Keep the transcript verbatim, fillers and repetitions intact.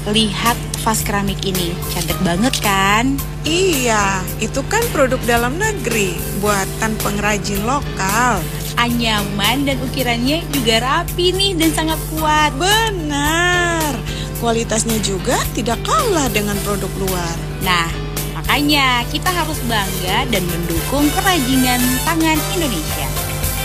lihat vas keramik ini. Cantik banget kan? Iya, itu kan produk dalam negeri, buatan pengrajin lokal. Anyaman dan ukirannya juga rapi nih dan sangat kuat. Benar, kualitasnya juga tidak kalah dengan produk luar. Nah, makanya kita harus bangga dan mendukung kerajinan tangan Indonesia.